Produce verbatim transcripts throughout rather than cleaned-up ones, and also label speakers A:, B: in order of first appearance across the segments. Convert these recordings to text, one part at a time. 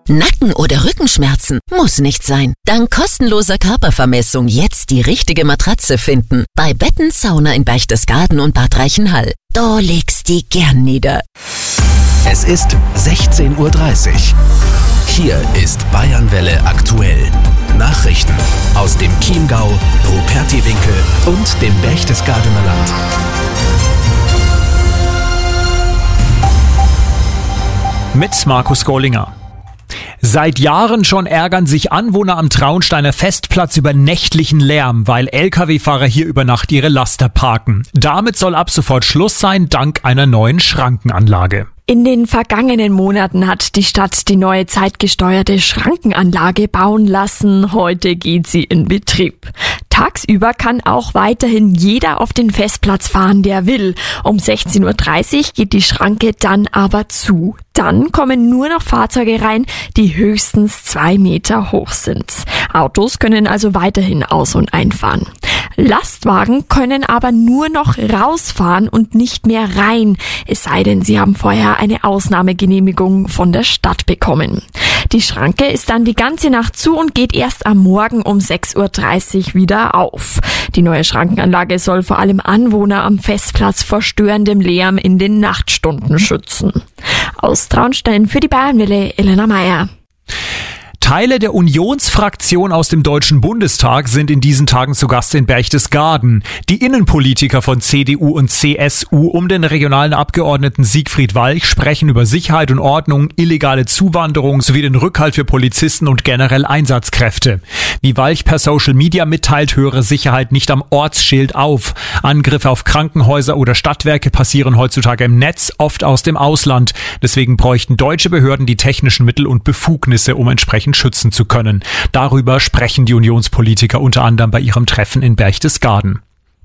A: Nacken- oder Rückenschmerzen? Muss nicht sein. Dank kostenloser Körpervermessung jetzt die richtige Matratze finden. Bei Betten Sauna in Berchtesgaden und Bad Reichenhall. Da legst die gern nieder.
B: Es ist sechzehn Uhr dreißig. Hier ist Bayernwelle aktuell. Nachrichten aus dem Chiemgau, Rupertiwinkel und dem Berchtesgadener Land.
C: Mit Markus Gorlinger. Seit Jahren schon ärgern sich Anwohner am Traunsteiner Festplatz über nächtlichen Lärm, weil L K W-Fahrer hier über Nacht ihre Laster parken. Damit soll ab sofort Schluss sein, dank einer neuen Schrankenanlage.
D: In den vergangenen Monaten hat die Stadt die neue zeitgesteuerte Schrankenanlage bauen lassen. Heute geht sie in Betrieb. Tagsüber kann auch weiterhin jeder auf den Festplatz fahren, der will. Um sechzehn Uhr dreißig geht die Schranke dann aber zu. Dann kommen nur noch Fahrzeuge rein, die höchstens zwei Meter hoch sind. Autos können also weiterhin aus- und einfahren. Lastwagen können aber nur noch rausfahren und nicht mehr rein, es sei denn, sie haben vorher eine Ausnahmegenehmigung von der Stadt bekommen. Die Schranke ist dann die ganze Nacht zu und geht erst am Morgen um sechs Uhr dreißig wieder auf. Die neue Schrankenanlage soll vor allem Anwohner am Festplatz vor störendem Lärm in den Nachtstunden schützen. Aus Traunstein für die Bayernwelle, Elena Meyer.
C: Teile der Unionsfraktion aus dem Deutschen Bundestag sind in diesen Tagen zu Gast in Berchtesgaden. Die Innenpolitiker von C D U und C S U um den regionalen Abgeordneten Siegfried Walch sprechen über Sicherheit und Ordnung, illegale Zuwanderung sowie den Rückhalt für Polizisten und generell Einsatzkräfte. Wie Walch per Social Media mitteilt, höre Sicherheit nicht am Ortsschild auf. Angriffe auf Krankenhäuser oder Stadtwerke passieren heutzutage im Netz, oft aus dem Ausland. Deswegen bräuchten deutsche Behörden die technischen Mittel und Befugnisse, um entsprechend schützen zu können. Darüber sprechen die Unionspolitiker unter anderem bei ihrem Treffen in Berchtesgaden.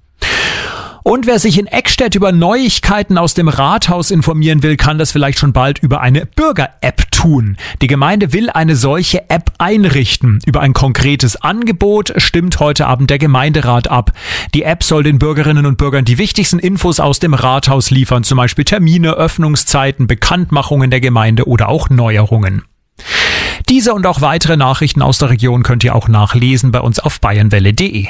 C: Und wer sich in Eckstedt über Neuigkeiten aus dem Rathaus informieren will, kann das vielleicht schon bald über eine Bürger-App tun. Die Gemeinde will eine solche App einrichten. Über ein konkretes Angebot stimmt heute Abend der Gemeinderat ab. Die App soll den Bürgerinnen und Bürgern die wichtigsten Infos aus dem Rathaus liefern, zum Beispiel Termine, Öffnungszeiten, Bekanntmachungen der Gemeinde oder auch Neuerungen. Diese und auch weitere Nachrichten aus der Region könnt ihr auch nachlesen bei uns auf bayernwelle punkt de.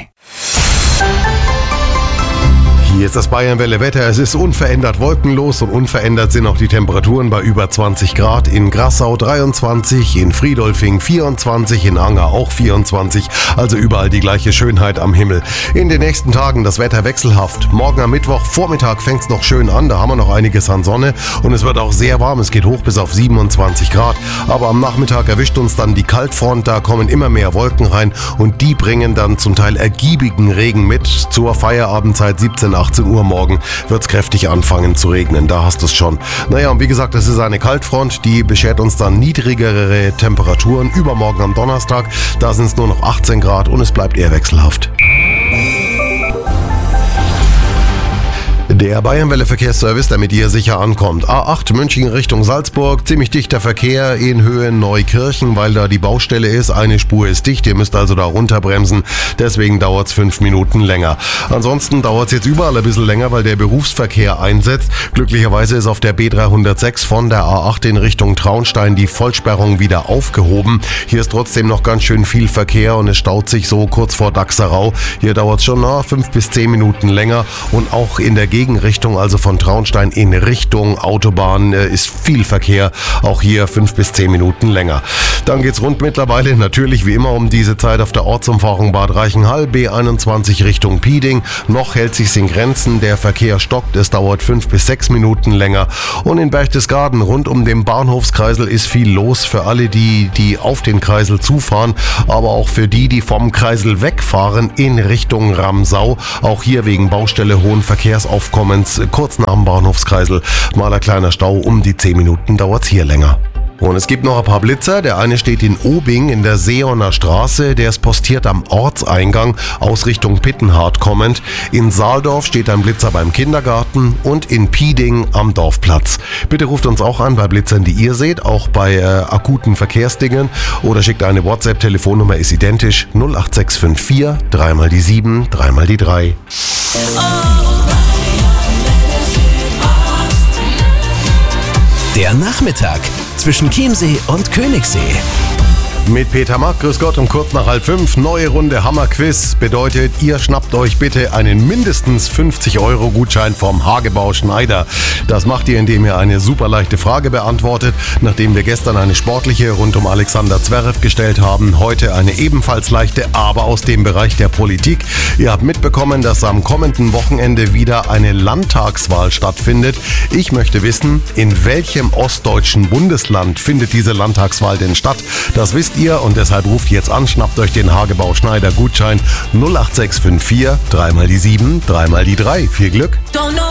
E: Hier ist das Bayernwelle-Wetter. Es ist unverändert wolkenlos und unverändert sind auch die Temperaturen bei über zwanzig Grad. In Grassau dreiundzwanzig, in Friedolfing vierundzwanzig, in Anger auch vierundzwanzig. Also überall die gleiche Schönheit am Himmel. In den nächsten Tagen das Wetter wechselhaft. Morgen am Mittwoch Vormittag fängt es noch schön an. Da haben wir noch einiges an Sonne und es wird auch sehr warm. Es geht hoch bis auf siebenundzwanzig Grad. Aber am Nachmittag erwischt uns dann die Kaltfront. Da kommen immer mehr Wolken rein und die bringen dann zum Teil ergiebigen Regen mit. Zur Feierabendzeit siebzehn, achtzehn Uhr morgen wird es kräftig anfangen zu regnen. Da hast du es schon. Naja, und wie gesagt, das ist eine Kaltfront, die beschert uns dann niedrigere Temperaturen. Übermorgen am Donnerstag, da sind es nur noch achtzehn Grad und es bleibt eher wechselhaft. Der Bayernwelle-Verkehrsservice, damit ihr sicher ankommt. A acht München Richtung Salzburg, ziemlich dichter Verkehr in Höhe Neukirchen, weil da die Baustelle ist. Eine Spur ist dicht, ihr müsst also da runterbremsen. Deswegen dauert es fünf Minuten länger. Ansonsten dauert es jetzt überall ein bisschen länger, weil der Berufsverkehr einsetzt. Glücklicherweise ist auf der B dreihundertsechs von der A acht in Richtung Traunstein die Vollsperrung wieder aufgehoben. Hier ist trotzdem noch ganz schön viel Verkehr und es staut sich so kurz vor Dachserau. Hier dauert es schon na, fünf bis zehn Minuten länger und auch in der Gegend Richtung, also von Traunstein in Richtung Autobahn, äh, ist viel Verkehr. Auch hier fünf bis zehn Minuten länger. Dann geht's rund mittlerweile natürlich wie immer um diese Zeit auf der Ortsumfahrung Bad Reichenhall, B einundzwanzig Richtung Pieding. Noch hält sich's in Grenzen, der Verkehr stockt, es dauert fünf bis sechs Minuten länger. Und in Berchtesgaden rund um den Bahnhofskreisel ist viel los für alle die, die auf den Kreisel zufahren, aber auch für die, die vom Kreisel wegfahren in Richtung Ramsau. Auch hier wegen Baustelle hohen Verkehrsaufkommens kurz nach dem Bahnhofskreisel mal ein kleiner Stau, um die zehn Minuten dauert's hier länger. Und es gibt noch ein paar Blitzer. Der eine steht in Obing in der Seeoner Straße. Der ist postiert am Ortseingang aus Richtung Pittenhardt kommend. In Saaldorf steht ein Blitzer beim Kindergarten und in Pieding am Dorfplatz. Bitte ruft uns auch an bei Blitzern, die ihr seht, auch bei äh, akuten Verkehrsdingen. Oder schickt eine WhatsApp. Telefonnummer ist identisch null acht sechs fünf vier, dreimal die sieben, dreimal die drei.
B: Der Nachmittag zwischen Chiemsee und Königssee.
E: Mit Peter Mack, grüß Gott, um kurz nach halb fünf. Neue Runde Hammerquiz bedeutet, ihr schnappt euch bitte einen mindestens fünfzig Euro Gutschein vom Hagebau Schneider. Das macht ihr, indem ihr eine super leichte Frage beantwortet. Nachdem wir gestern eine sportliche rund um Alexander Zverev gestellt haben, heute eine ebenfalls leichte, aber aus dem Bereich der Politik. Ihr habt mitbekommen, dass am kommenden Wochenende wieder eine Landtagswahl stattfindet. Ich möchte wissen, in welchem ostdeutschen Bundesland findet diese Landtagswahl denn statt? Das wisst ihr und deshalb ruft jetzt an, schnappt euch den Hagebau Schneider Gutschein null acht sechs fünf vier, dreimal die sieben, dreimal die drei. Viel Glück!